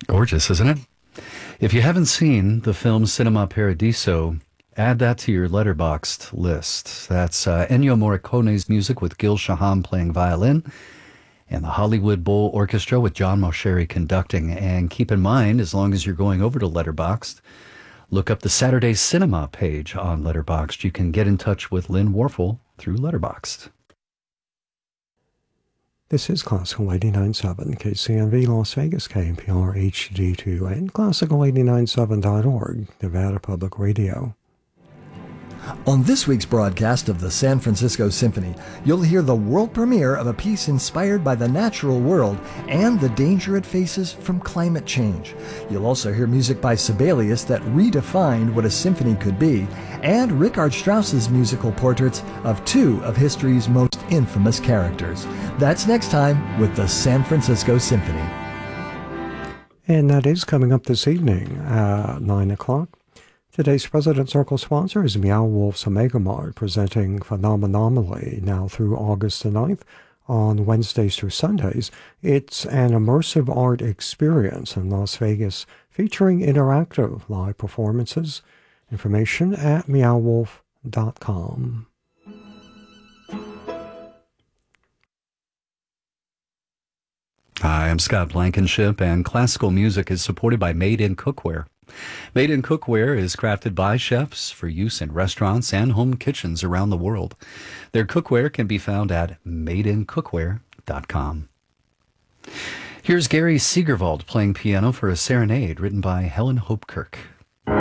Gorgeous, isn't it? If you haven't seen the film Cinema Paradiso, add that to your Letterboxd list. That's Ennio Morricone's music with Gil Shaham playing violin and the Hollywood Bowl Orchestra with John Mosheri conducting. And keep in mind, as long as you're going over to Letterboxd, look up the Saturday Cinema page on Letterboxd. You can get in touch with Lynn Warfel through Letterboxd. This is Classical 89.7 KCNV Las Vegas, KNPR HD2, and Classical897.org, Nevada Public Radio. On this week's broadcast of the San Francisco Symphony, you'll hear the world premiere of a piece inspired by the natural world and the danger it faces from climate change. You'll also hear music by Sibelius that redefined what a symphony could be, and Richard Strauss's musical portraits of two of history's most infamous characters. That's next time with the San Francisco Symphony. And that is coming up this evening at 9 o'clock. Today's President Circle sponsor is Meow Wolf's Omega Mart, presenting Phenomenomally now through August the 9th on Wednesdays through Sundays. It's an immersive art experience in Las Vegas featuring interactive live performances. Information at meowwolf.com. Hi, I'm Scott Blankenship, and classical music is supported by Made in Cookware. Made in Cookware is crafted by chefs for use in restaurants and home kitchens around the world. Their cookware can be found at madeincookware.com. Here's Gary Segerwald playing piano for a serenade written by Helen Hopkirk.